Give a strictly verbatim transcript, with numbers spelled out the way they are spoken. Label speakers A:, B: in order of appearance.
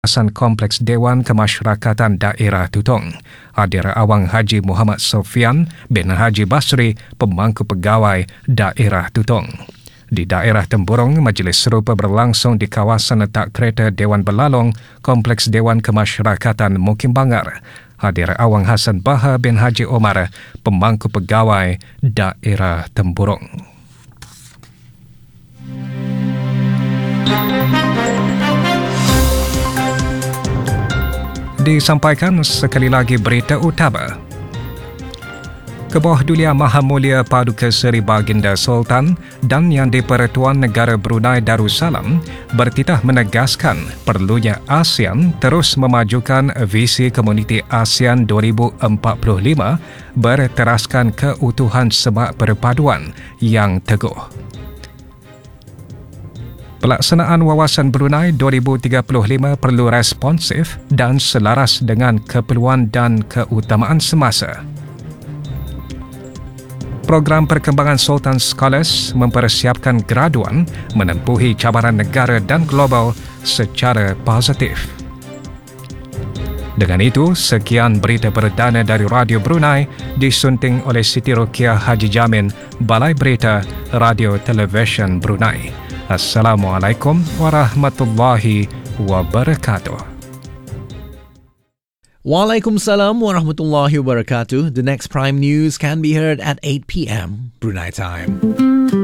A: kawasan Kompleks Dewan Kemasyarakatan Daerah Tutong. Hadir Awang Haji Muhammad Sofian bin Haji Basri, Pemangku Pegawai Daerah Tutong. Di daerah Temburong, majlis serupa berlangsung di kawasan letak kereta Dewan Belalong, Kompleks Dewan Kemasyarakatan Mukim Bangar. Hadir Awang Hassan Baha bin Haji Omar, Pemangku Pegawai Daerah Temburong. Disampaikan sekali lagi berita utama. Kebuah Duli Maha Mulia Paduka Seri Baginda Sultan dan Yang di-Pertuan Negara Brunei Darussalam bertitah menegaskan perlunya ASEAN terus memajukan visi Komuniti ASEAN dua ribu empat puluh lima berteraskan keutuhan semak perpaduan yang teguh. Pelaksanaan Wawasan Brunei dua ribu tiga puluh lima perlu responsif dan selaras dengan keperluan dan keutamaan semasa. Program Perkembangan Sultan Scholars mempersiapkan graduan menempuhi cabaran negara dan global secara positif. Dengan itu, sekian berita perdana dari Radio Brunei disunting oleh Siti Rukiah Haji Jamin, Balai Berita Radio Televisyen Brunei. Assalamualaikum warahmatullahi wabarakatuh.
B: Waalaikumsalam warahmatullahi wabarakatuh. The next Prime News can be heard at eight p.m. Brunei time.